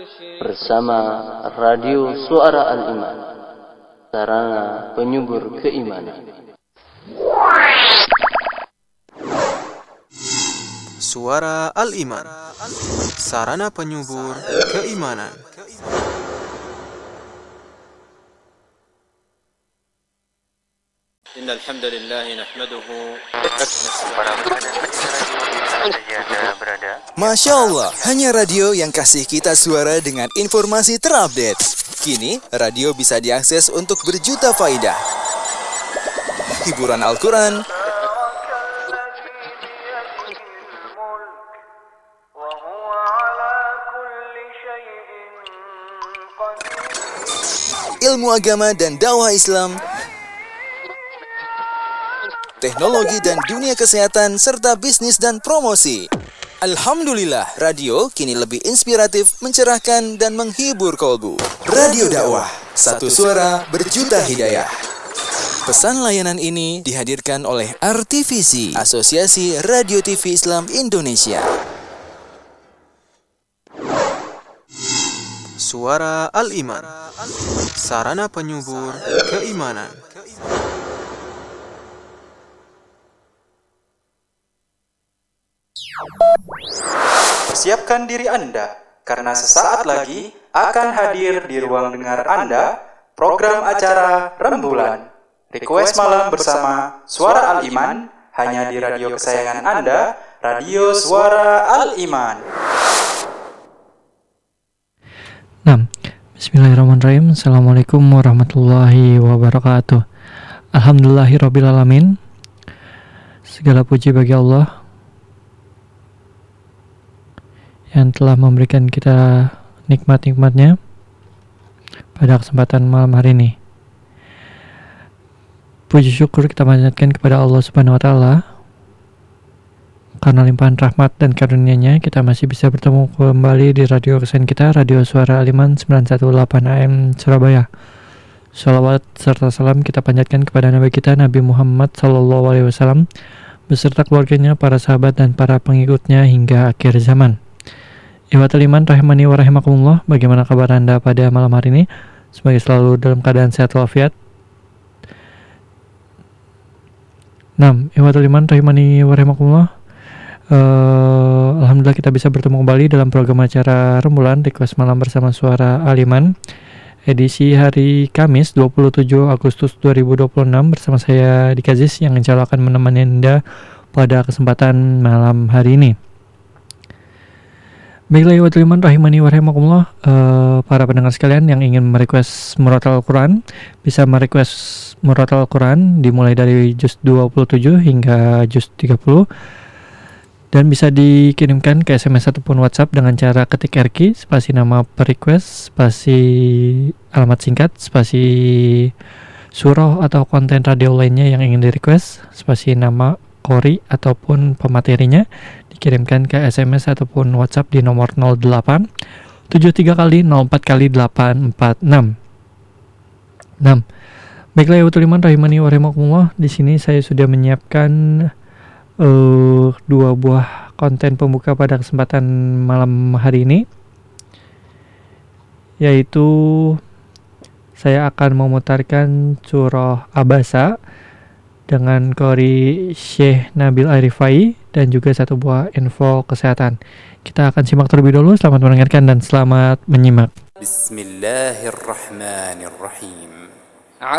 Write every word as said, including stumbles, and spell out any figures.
bersama Radio Suara Al-Iman, sarana penyubur keimanan. Suara Al-Iman, sarana penyubur keimanan. Innal hamdalillah nahmaduhu. Masya Allah, hanya radio yang kasih kita suara dengan informasi terupdate. Kini, radio bisa diakses untuk berjuta faidah. Hiburan Al-Quran, ilmu agama dan dakwah Islam, teknologi dan dunia kesehatan, serta bisnis dan promosi. Alhamdulillah, radio kini lebih inspiratif, mencerahkan, dan menghibur kolbu. Radio dakwah, satu suara berjuta hidayah. Pesan layanan ini dihadirkan oleh R T V C, Asosiasi Radio T V Islam Indonesia. Suara Al-Iman, sarana penyubur keimanan. Persiapkan diri Anda, karena sesaat lagi akan hadir di ruang dengar Anda program acara Rembulan. Request malam bersama Suara Al-Iman, hanya di radio kesayangan Anda, Radio Suara Al-Iman. Nah, bismillahirrahmanirrahim. Assalamualaikum warahmatullahi wabarakatuh. Alhamdulillahirrabbilalamin. Segala puji bagi Allah yang telah memberikan kita nikmat-nikmatnya pada kesempatan malam hari ini. Puji syukur kita panjatkan kepada Allah Subhanahu wa taala, karena limpahan rahmat dan karunia-Nya kita masih bisa bertemu kembali di radio kesayangan kita, Radio Suara Al-Iman sembilan satu delapan A M Surabaya. Shalawat serta salam kita panjatkan kepada Nabi kita, Nabi Muhammad sallallahu alaihi wasallam, beserta keluarganya, para sahabat dan para pengikutnya hingga akhir zaman. Ikhwatul iman rahimani wa rahimakumullah, bagaimana kabar Anda pada malam hari ini? Semoga selalu dalam keadaan sehat walafiat. Nah, ikhwatul iman rahimani wa rahimakumullah, uh, alhamdulillah kita bisa bertemu kembali dalam program acara Rembulan Request Malam bersama Suara Al-Iman, edisi hari Kamis dua puluh tujuh Agustus dua ribu dua puluh enam, bersama saya Dik Aziz yang insya Allah akan menemani Anda pada kesempatan malam hari ini. Baiklah, ikhwatul iman rahimani wa rahimakumullah, uh, para pendengar sekalian yang ingin merequest murotal Al-Quran bisa merequest murotal Al-Quran dimulai dari juz dua puluh tujuh hingga juz tiga puluh, dan bisa dikirimkan ke S M S ataupun WhatsApp dengan cara ketik R Q spasi nama per request, spasi alamat singkat, spasi surah atau konten radio lainnya yang ingin di request, spasi nama Qori ataupun pematerinya, dikirimkan ke S M S ataupun WhatsApp di nomor nol delapan tujuh tiga kali nol empat kali delapan empat enam. enam. Baiklah, ikhwatul iman rahimani wa rahimakumullah, di sini saya sudah menyiapkan uh, dua buah konten pembuka pada kesempatan malam hari ini, yaitu saya akan memutarkan surah Abasa dengan Qori Syekh Nabil Arifai dan juga satu buah info kesehatan. Kita akan simak terlebih dahulu. Selamat mendengarkan dan selamat menyimak. Bismillahirrahmanirrahim.